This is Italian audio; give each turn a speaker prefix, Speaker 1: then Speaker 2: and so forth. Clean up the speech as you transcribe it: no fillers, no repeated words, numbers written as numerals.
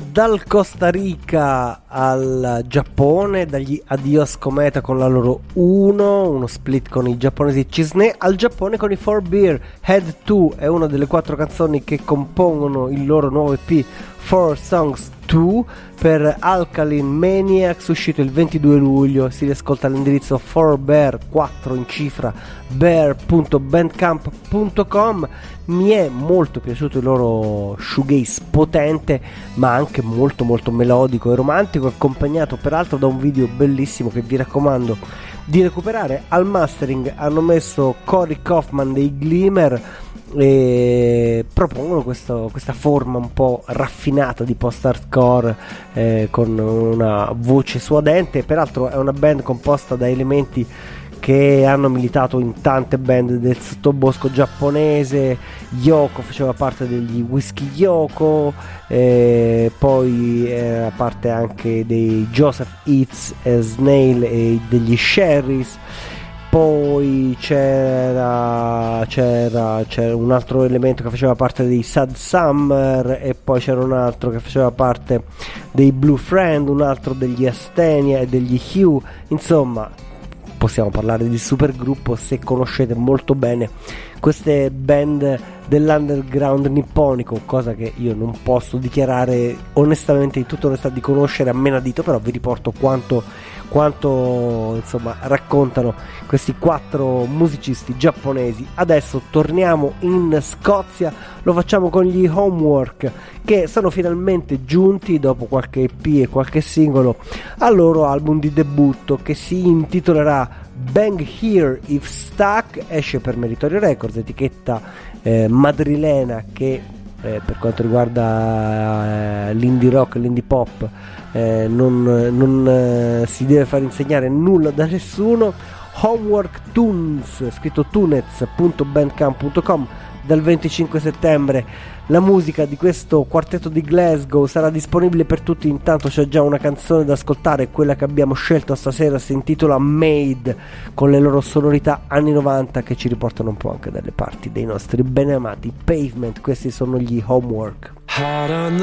Speaker 1: dal Costa Rica al Giappone, dagli Adios Cometa con la loro uno split con i giapponesi Cisne, al Giappone con i 4Beer. Head 2 è una delle 4 canzoni che compongono il loro nuovo EP 4 Songs 2 per Alkaline Maniacs, uscito il 22 luglio. Si riascolta all'indirizzo 4bear, 4 in cifra, bear.bandcamp.com. Mi è molto piaciuto il loro shoegaze potente, ma anche molto molto melodico e romantico, accompagnato peraltro da un video bellissimo che vi raccomando di recuperare. Al mastering hanno messo Corey Kaufman dei Glimmer e propongono questa forma un po' raffinata di post-hardcore con una voce suadente. Peraltro è una band composta da elementi che hanno militato in tante band del sottobosco giapponese. Yoko faceva parte degli Whiskey Yoko, poi era parte anche dei Joseph Eats e Snail e degli Sherrys. Poi c'era un altro elemento che faceva parte dei Sad Summer, e poi c'era un altro che faceva parte dei Blue Friend, un altro degli Astenia e degli Hue. Insomma, possiamo parlare di supergruppo se conoscete molto bene queste band dell'underground nipponico, cosa che io non posso dichiarare onestamente, in tutta onestà, di conoscere a menadito, però vi riporto quanto insomma raccontano questi 4 musicisti giapponesi. Adesso torniamo in Scozia, lo facciamo con gli Homework, che sono finalmente giunti dopo qualche EP e qualche singolo al loro album di debutto, che si intitolerà Bang Here If Stuck. Esce per Meritorio Records, etichetta madrilena che per quanto riguarda l'indie rock e l'indie pop non si deve far insegnare nulla da nessuno. Homework Tunes, scritto tunez.bandcamp.com. Dal 25 settembre la musica di questo quartetto di Glasgow sarà disponibile per tutti. Intanto c'è già una canzone da ascoltare, quella che abbiamo scelto stasera, si intitola Made, con le loro sonorità anni 90 che ci riportano un po' anche dalle parti dei nostri beneamati Pavement. Questi sono gli Homework.